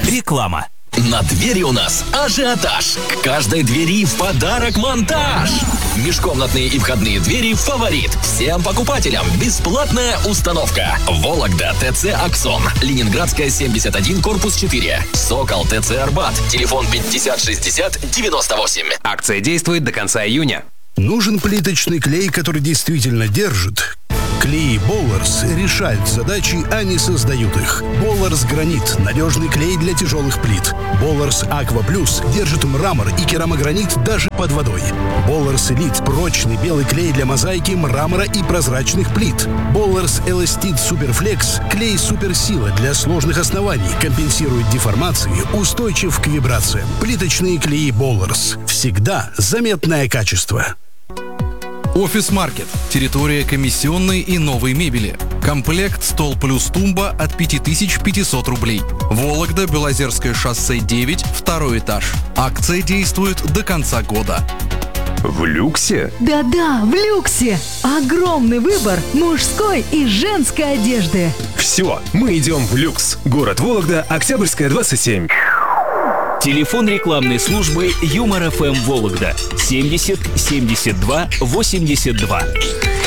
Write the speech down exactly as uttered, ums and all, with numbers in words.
Реклама. На двери у нас ажиотаж. К каждой двери в подарок монтаж. Межкомнатные и входные двери «Фаворит». Всем покупателям бесплатная установка. Вологда ТЦ «Аксон». Ленинградская, семьдесят один, корпус четыре. Сокол ТЦ «Арбат». Телефон пятьдесят шестьдесят девяносто восемь. Акция действует до конца июня. Нужен плиточный клей, который действительно держит? Клей Болларс решают задачи, а не создают их. Болларс Гранит – надежный клей для тяжелых плит. Болларс Аква Плюс держит мрамор и керамогранит даже под водой. Болларс Элит – прочный белый клей для мозаики, мрамора и прозрачных плит. Болларс Эластит Суперфлекс – клей суперсила для сложных оснований, компенсирует деформации, устойчив к вибрациям. Плиточные клеи Болларс. Всегда заметное качество. Офис Маркет. Территория комиссионной и новой мебели. Комплект стол плюс тумба от пять тысяч пятьсот рублей. Вологда, Белозерское шоссе девять, второй этаж. Акция действует до конца года. В люксе? Да-да, в люксе. Огромный выбор мужской и женской одежды. Все, мы идем в люкс. Город Вологда, Октябрьская, двадцать семь. Телефон рекламной службы Юмор ФМ Вологда семьдесят семьдесят два восемьдесят два.